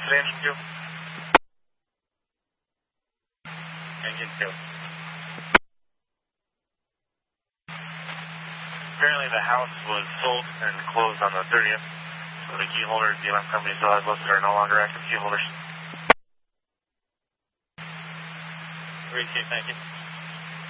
engine 2. Engine 2. Apparently the house was sold and closed on the 30th, so the key holders the ELAM company still has listed are no longer active key holders. Great, thank you.